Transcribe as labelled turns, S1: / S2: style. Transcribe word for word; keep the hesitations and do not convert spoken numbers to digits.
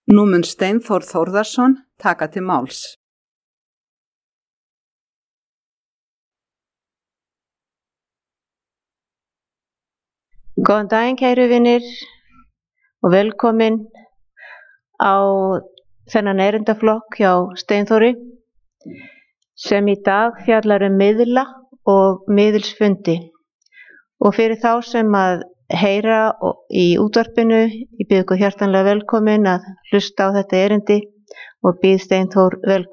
S1: Nú mun Steinþór Þórðarson taka til máls.
S2: Góðan daginn kæru vinir og velkomin á þennan erindaflokk hjá Steinþóri sem í dag fjallar um miðla og miðilsfundi. Og fyrir þá sem að heyra í útvarpinu, ég býð ykkur hjartanlega velkomin að hlusta á þetta erindi og býð Steinþór velkomin.